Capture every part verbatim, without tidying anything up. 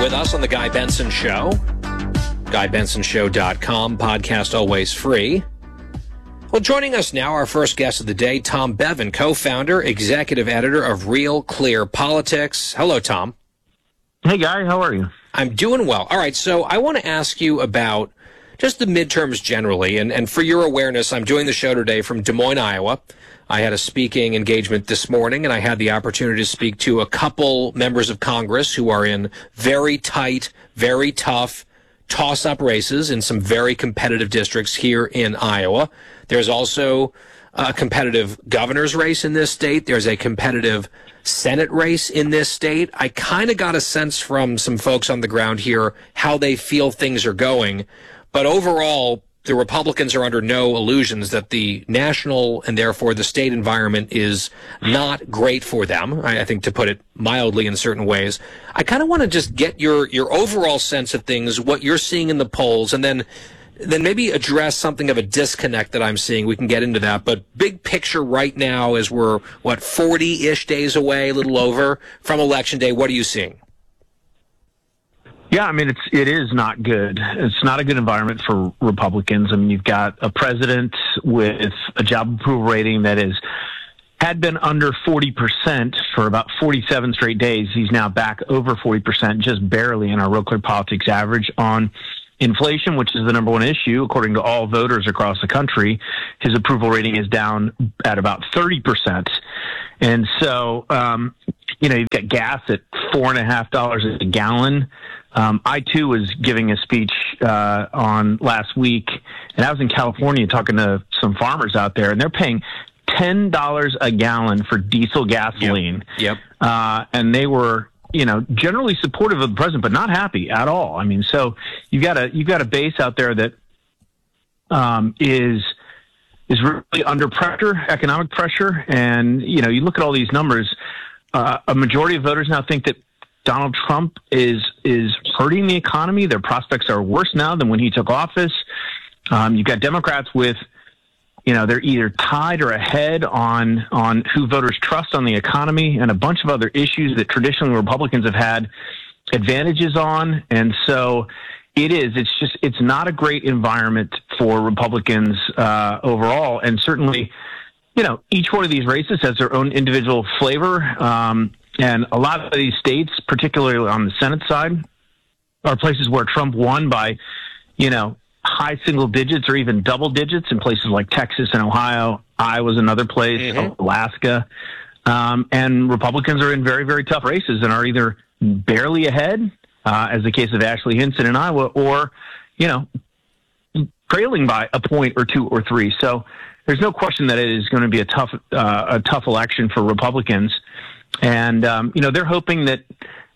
with us on The Guy Benson Show. guy benson show dot com, podcast always free. Well, joining us now, our first guest of the day, Tom Bevan, co-founder, executive editor of Real Clear Politics. Hello, Tom. Hey, Guy. How are you? I'm doing well. All right, so I want to ask you about just the midterms generally. And, and for your awareness, I'm doing the show today from Des Moines, Iowa. I had a speaking engagement this morning, and I had the opportunity to speak to a couple members of Congress who are in very tight, very tough toss-up races in some very competitive districts here in Iowa. There's also a competitive governor's race in this state. There's a competitive Senate race in this state. I kind of got a sense from some folks on the ground here how they feel things are going. But overall, the Republicans are under no illusions that the national and therefore the state environment is not great for them, I, I think, to put it mildly in certain ways. I kind of want to just get your, your overall sense of things, what you're seeing in the polls, and then then maybe address something of a disconnect that I'm seeing. We can get into that. But big picture right now, as we're, what, forty-ish days away, a little over, from Election Day, what are you seeing? Yeah, I mean, it's, it is not good. It's not a good environment for Republicans. I mean, you've got a president with a job approval rating that is had been under forty percent for about forty-seven straight days. He's now back over forty percent, just barely in our Real Clear Politics average on inflation, which is the number one issue. According to all voters across the country, his approval rating is down at about thirty percent. And so, um, you know, you've got gas at four and a half dollars a gallon. Um, I, too, was giving a speech uh, on last week, and I was in California talking to some farmers out there, and they're paying ten dollars a gallon for diesel gasoline. Yep. yep. Uh, and they were, you know, generally supportive of the president, but not happy at all. I mean, so you've got a, you've got a base out there that um, is is really under pressure, economic pressure. And, you know, you look at all these numbers, uh, a majority of voters now think that Donald Trump is is hurting the economy. Their prospects are worse now than when he took office. Um, you've got Democrats with, you know, they're either tied or ahead on on who voters trust on the economy and a bunch of other issues that traditionally Republicans have had advantages on. And so it is. It's just it's not a great environment for Republicans uh, overall. And certainly, you know, each one of these races has their own individual flavor. Um, And a lot of these states, particularly on the Senate side, are places where Trump won by, you know, high single digits or even double digits in places like Texas and Ohio. Iowa's another place, mm-hmm. Alaska. Um, and Republicans are in very, very tough races and are either barely ahead, uh, as the case of Ashley Hinson in Iowa, or, you know, trailing by a point or two or three. So there's no question that it is going to be a tough, uh, a tough election for Republicans. And, um, you know, they're hoping that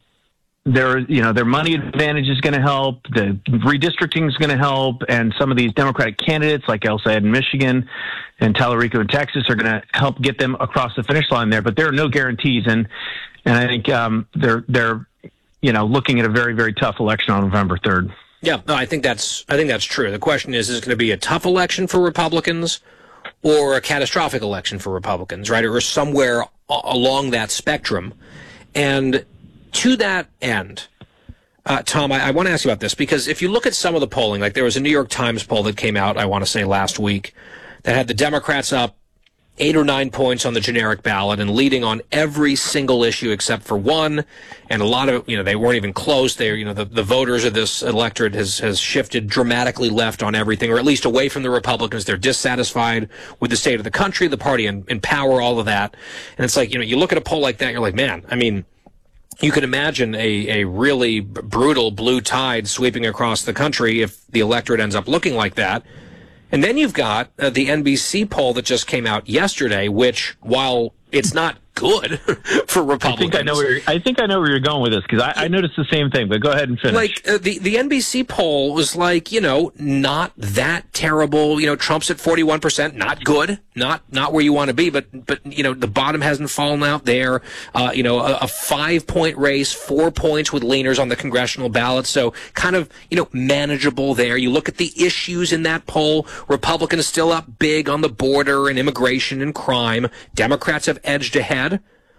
their, you know, their money advantage is going to help, the redistricting is going to help, and some of these Democratic candidates like El Sayed in Michigan and Tallarico in Texas are going to help get them across the finish line there. But there are no guarantees, and and I think um, they're they're you know looking at a very very tough election on November third. Yeah, no, I think that's I think that's true. The question is, is it going to be a tough election for Republicans or a catastrophic election for Republicans, right? Or somewhere along that spectrum. And to that end, uh, Tom, I, I want to ask you about this, because if you look at some of the polling, like there was a New York Times poll that came out, I want to say last week, that had the Democrats up eight or nine points on the generic ballot and leading on every single issue except for one. And a lot of, you know, they weren't even close. They're, you know, the, the voters of this electorate has, has shifted dramatically left on everything, or at least away from the Republicans. They're dissatisfied with the state of the country, the party in, in power, all of that. And it's like, you know, you look at a poll like that, you're like, man, I mean, you could imagine a, a really brutal blue tide sweeping across the country if the electorate ends up looking like that. And then you've got uh, the N B C poll that just came out yesterday, which, while it's not good for Republicans. I think I know where you're, I think I know where you're going with this, because I, I noticed the same thing. But go ahead and finish. Like uh, the the N B C poll was like, you know, not that terrible. You know, Trump's at forty-one percent, not good, not not where you want to be. But but you know, the bottom hasn't fallen out there. Uh, you know, a, a five point race, four points with leaners on the congressional ballot. So kind of you know manageable there. You look at the issues in that poll. Republicans still up big on the border and immigration and crime. Democrats have edged ahead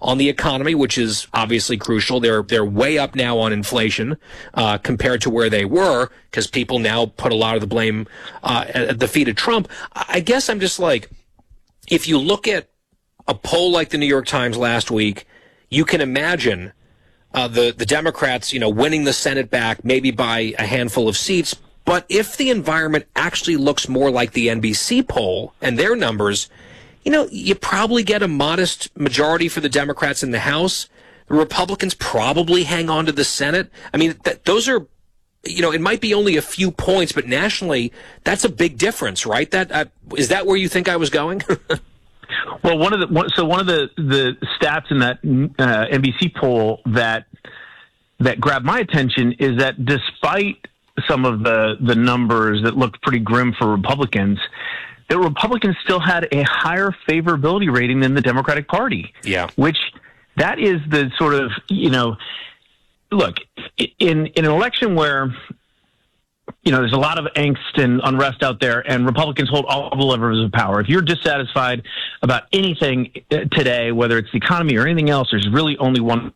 on the economy, which is obviously crucial. They're they're way up now on inflation uh, compared to where they were, because people now put a lot of the blame uh, at the feet of Trump. I guess I'm just like, if you look at a poll like the New York Times last week, you can imagine uh, the the Democrats, you know, winning the Senate back, maybe by a handful of seats. But if the environment actually looks more like the N B C poll and their numbers, you know, you probably get a modest majority for the Democrats in the House. The Republicans probably hang on to the Senate. I mean, th- those are, you know, it might be only a few points, but nationally, that's a big difference, right? That uh, is that where you think I was going? Well, one of the one, so one of the, the stats in that uh, N B C poll that that grabbed my attention is that despite some of the, the numbers that looked pretty grim for Republicans, the Republicans still had a higher favorability rating than the Democratic Party. Yeah. Which that is the sort of, you know, look, in, in an election where, you know, there's a lot of angst and unrest out there, and Republicans hold all the levers of power. If you're dissatisfied about anything today, whether it's the economy or anything else, there's really only one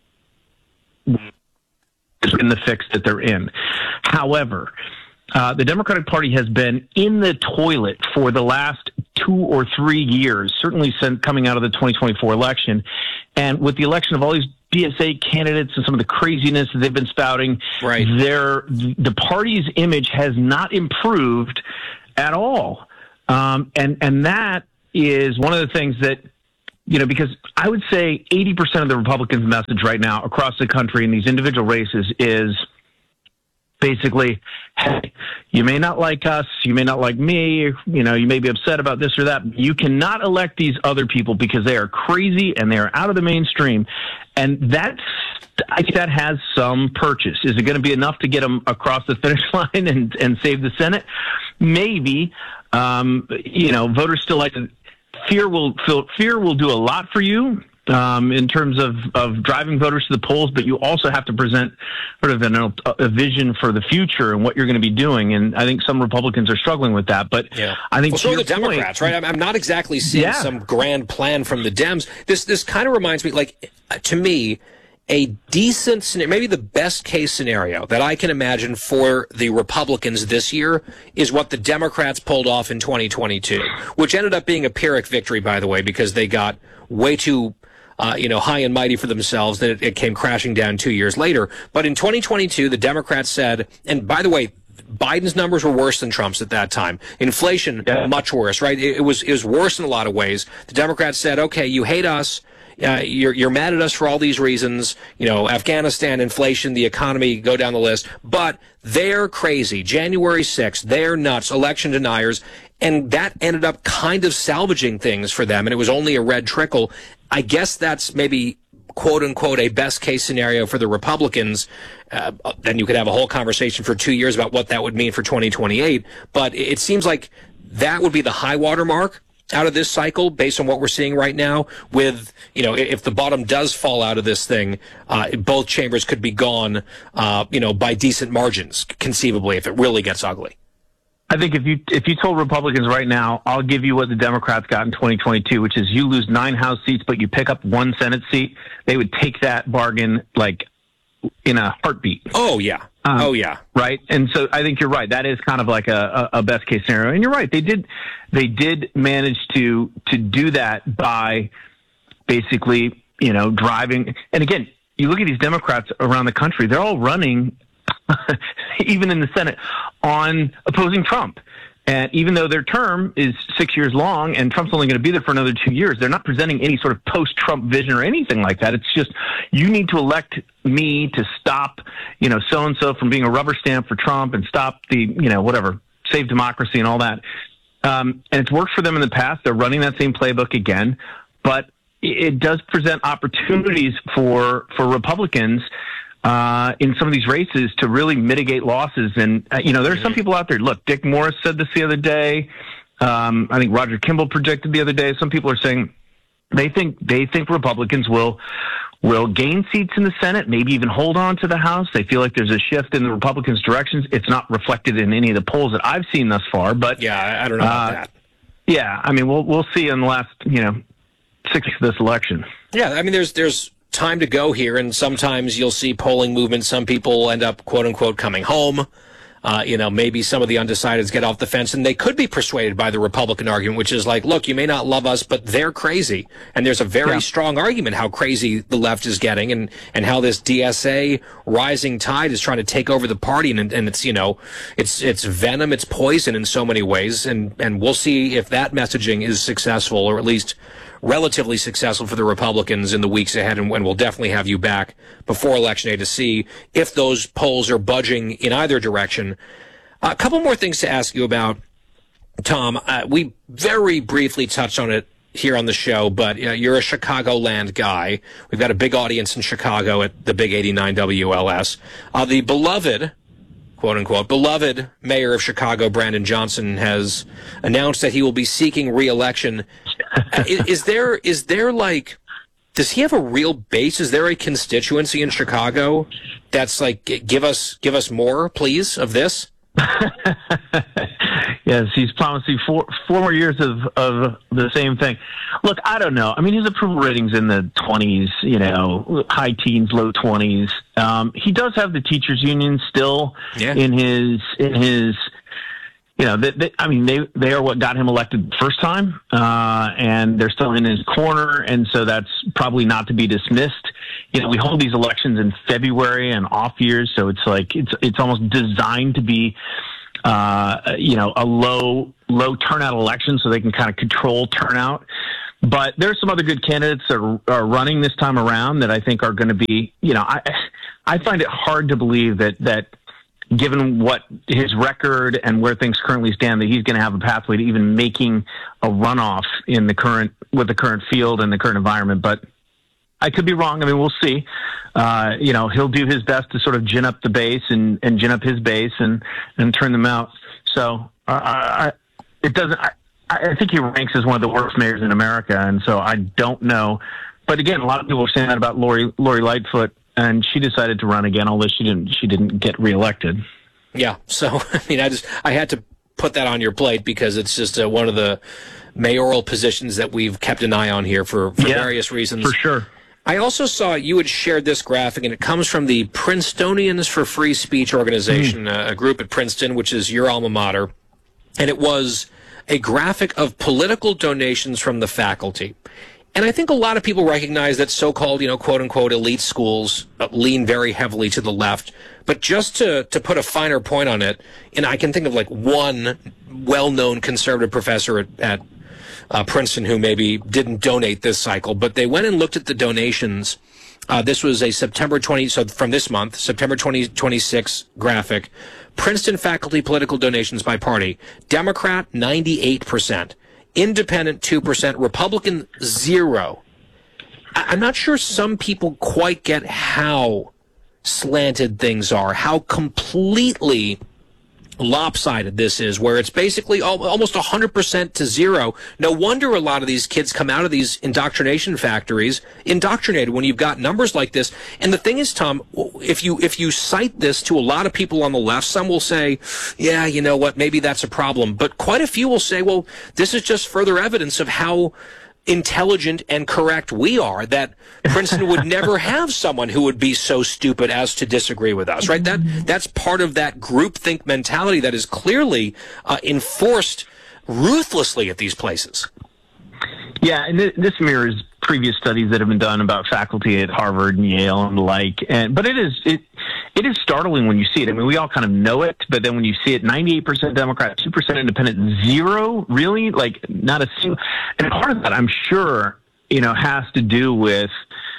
in the fix that they're in. However, uh, the Democratic Party has been in the toilet for the last two or three years, certainly since coming out of the twenty twenty-four election. And with the election of all these B S A candidates and some of the craziness that they've been spouting, right, their, the party's image has not improved at all. Um, and, and that is one of the things that, you know, because I would say eighty percent of the Republicans' message right now across the country in these individual races is basically, hey, you may not like us, you may not like me, you know, you may be upset about this or that. You cannot elect these other people because they are crazy and they are out of the mainstream. And that's, I think that has some purchase. Is it going to be enough to get them across the finish line and, and save the Senate? Maybe. Um, you know, voters still like to, fear will, fear will do a lot for you. Um, in terms of, of driving voters to the polls, but you also have to present sort of an, a vision for the future and what you're going to be doing. And I think some Republicans are struggling with that. But yeah. I think well, so are the Democrats, point, right? I'm, I'm not exactly seeing yeah. some grand plan from the Dems. This this kind of reminds me, like, to me, a decent scenario, maybe the best case scenario that I can imagine for the Republicans this year is what the Democrats pulled off in twenty twenty-two, which ended up being a Pyrrhic victory, by the way, because they got way too Uh, you know, high and mighty for themselves. Then it, it came crashing down two years later. But in twenty twenty-two, the Democrats said, and by the way, Biden's numbers were worse than Trump's at that time. Inflation, yeah. much worse, right? It, it was it was worse in a lot of ways. The Democrats said, okay, you hate us. Uh, you're, you're mad at us for all these reasons, you know, Afghanistan, inflation, the economy, go down the list. But they're crazy. January sixth, they're nuts, election deniers. And that ended up kind of salvaging things for them. And it was only a red trickle. I guess that's maybe, quote unquote, a best case scenario for the Republicans. Uh, then you could have a whole conversation for two years about what that would mean for twenty twenty-eight. But it seems like that would be the high water mark out of this cycle based on what we're seeing right now. With, you know, if the bottom does fall out of this thing, uh, both chambers could be gone, uh, you know, by decent margins, conceivably, if it really gets ugly. I think if you if you told Republicans right now, I'll give you what the Democrats got in twenty twenty-two, which is you lose nine House seats, but you pick up one Senate seat, they would take that bargain like in a heartbeat. Oh, yeah. Um, oh, yeah. Right. And so I think you're right. That is kind of like a, a, a best case scenario. And you're right. They did they did manage to to do that by basically, you know, driving. And again, you look at these Democrats around the country, they're all running, even in the Senate, on opposing Trump. And even though their term is six years long and Trump's only going to be there for another two years, they're not presenting any sort of post-Trump vision or anything like that. It's just, you need to elect me to stop, you know, so-and-so from being a rubber stamp for Trump and stop the, you know, whatever, save democracy and all that. Um, and it's worked for them in the past. They're running that same playbook again. But it does present opportunities for for Republicans Uh, in some of these races to really mitigate losses. And, uh, you know, there's some people out there. Look, Dick Morris said this the other day. Um, I think Roger Kimball projected the other day. Some people are saying they think they think Republicans will will gain seats in the Senate, maybe even hold on to the House. They feel like there's a shift in the Republicans' directions. It's not reflected in any of the polls that I've seen thus far. But yeah, I don't know about uh, that. Yeah, I mean, we'll we'll see in the last, you know, six of this election. Yeah, I mean, there's there's time to go here, and sometimes you'll see polling movements. Some people end up, quote unquote, coming home. Uh, you know, maybe some of the undecideds get off the fence, and they could be persuaded by the Republican argument, which is like, look, you may not love us, but they're crazy. And there's a very yeah. strong argument how crazy the left is getting, and, and how this D S A rising tide is trying to take over the party. And, and it's, you know, it's it's venom, it's poison in so many ways. And, and we'll see if that messaging is successful, or at least relatively successful for the Republicans in the weeks ahead, and, and we'll definitely have you back before Election Day to see if those polls are budging in either direction. A couple more things to ask you about, Tom. Uh, we very briefly touched on it here on the show, but uh, you're a Chicagoland guy. We've got a big audience in Chicago at the Big eighty-nine W L S. Uh, the beloved, quote unquote, beloved mayor of Chicago, Brandon Johnson, has announced that he will be seeking re-election. is, is there, is there like, does he have a real base? Is there a constituency in Chicago that's like, give us, give us more, please, of this? Yes, he's promising four, four more years of, of the same thing. Look, I don't know. I mean, his approval rating's in the twenties, you know, high teens, low twenties. Um, he does have the teachers union still yeah. in his, in his, you know, they, they, I mean, they, they are what got him elected the first time, uh, and they're still in his corner. And so that's probably not to be dismissed. You know, we hold these elections in February and off years. So it's like, it's, it's almost designed to be, uh, you know, a low, low turnout election so they can kind of control turnout. But there's some other good candidates that are, are running this time around that I think are going to be, you know, I, I find it hard to believe that, that given what his record and where things currently stand, that he's going to have a pathway to even making a runoff in the current, with the current field and the current environment. But I could be wrong. I mean, we'll see. Uh, you know, he'll do his best to sort of gin up the base and, and gin up his base and, and turn them out. So, uh, I, it doesn't, I, I think he ranks as one of the worst mayors in America. And so I don't know. But again, a lot of people are saying that about Lori, Lori Lightfoot, and she decided to run again, although she didn't, she didn't get reelected. Yeah. So, I mean, I just, I had to put that on your plate because it's just uh, one of the mayoral positions that we've kept an eye on here for, for yeah, various reasons. For sure. I also saw you had shared this graphic, and it comes from the Princetonians for Free Speech organization, mm. a group at Princeton, which is your alma mater. And it was a graphic of political donations from the faculty. And I think a lot of people recognize that so-called, you know, quote-unquote elite schools lean very heavily to the left. But just to, to put a finer point on it, and I can think of like one well-known conservative professor at, at Uh, Princeton, who maybe didn't donate this cycle, but they went and looked at the donations. Uh, this was a September twentieth, so from this month, September twenty twenty-six graphic. Princeton faculty political donations by party. Democrat, ninety-eight percent. Independent, two percent. Republican, zero. I- I'm not sure some people quite get how slanted things are, how completely lopsided this is, where it's basically almost one hundred percent to zero. No wonder a lot of these kids come out of these indoctrination factories indoctrinated when you've got numbers like this. And the thing is, Tom, if you if you cite this to a lot of people on the left, some will say, yeah, you know what, maybe that's a problem. But quite a few will say, well, this is just further evidence of how intelligent and correct we are, that Princeton would never have someone who would be so stupid as to disagree with us, right? That that's part of that groupthink mentality that is clearly uh, enforced ruthlessly at these places. Yeah, and th- this mirrors previous studies that have been done about faculty at Harvard and Yale and the like. And but it is it it is startling when you see it. I mean, we all kind of know it, but then when you see it, ninety-eight percent Democrat, two percent Independent, zero, really, like not a single. And part of that, I'm sure, you know, has to do with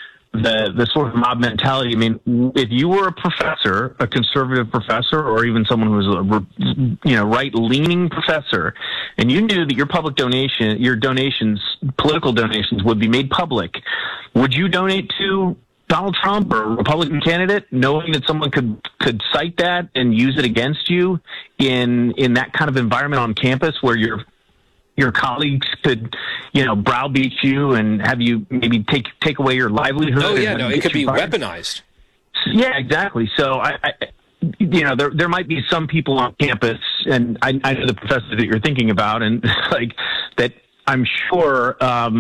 the the sort of mob mentality. I mean, if you were a professor, a conservative professor, or even someone who was a, you know, right-leaning professor, and you knew that your public donation, your donations, political donations, would be made public, would you donate to Donald Trump or a Republican candidate, knowing that someone could could cite that and use it against you in in that kind of environment on campus where you're your colleagues could, you know, browbeat you and have you maybe take take away your livelihood? Oh, yeah, no, it could be fired. weaponized. Yeah, exactly. So, I, I, you know, there there might be some people on campus, and I, I know the professor that you're thinking about, and like that, I'm sure, um,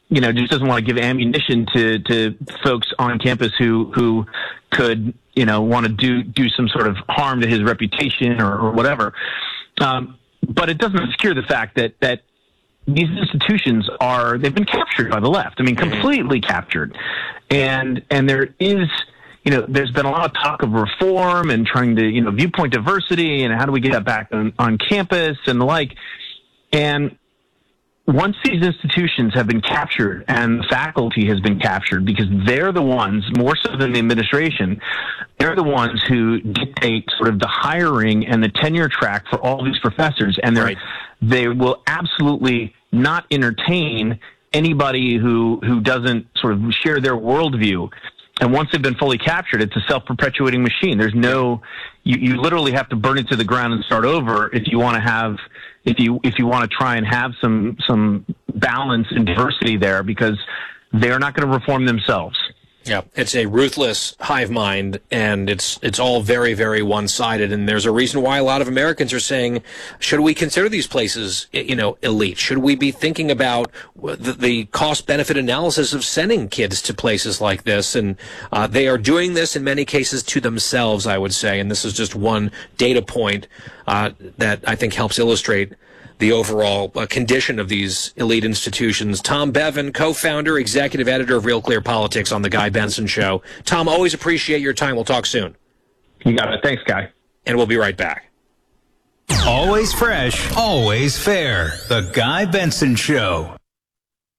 you know, just doesn't want to give ammunition to, to folks on campus who, who could, you know, want to do, do some sort of harm to his reputation or, or whatever. Um, but it doesn't obscure the fact that, that these institutions are, they've been captured by the left. I mean, completely captured. And, and there is, you know, there's been a lot of talk of reform and trying to, you know, viewpoint diversity and how do we get that back on, on campus and the like. And once these institutions have been captured and the faculty has been captured, because they're the ones, more so than the administration, they're the ones who dictate sort of the hiring and the tenure track for all these professors. And they're, right. they will absolutely not entertain anybody who, who doesn't sort of share their worldview. And once they've been fully captured, it's a self-perpetuating machine. There's no, you, you literally have to burn it to the ground and start over if you want to have, if you, if you want to try and have some, some balance and diversity there, because they're not going to reform themselves. Yeah, it's a ruthless hive mind, and it's it's all very, very one-sided. And there's a reason why a lot of Americans are saying, should we consider these places, you know, elite? Should we be thinking about the, the cost-benefit analysis of sending kids to places like this? And uh, they are doing this in many cases to themselves, I would say. And this is just one data point uh, that I think helps illustrate the overall uh, condition of these elite institutions. Tom Bevan, co-founder, executive editor of Real Clear Politics on The Guy Benson Show. Tom, always appreciate your time. We'll talk soon. You got it. Thanks, Guy. And we'll be right back. Always fresh, always fair. The Guy Benson Show.